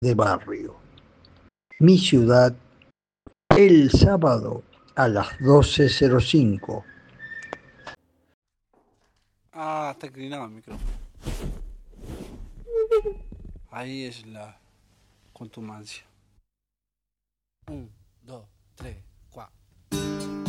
de barrio. Mi ciudad, el sábado a las 12:05. Ah, está inclinado el micrófono. Ahí es la contumacia. Un, dos, tres.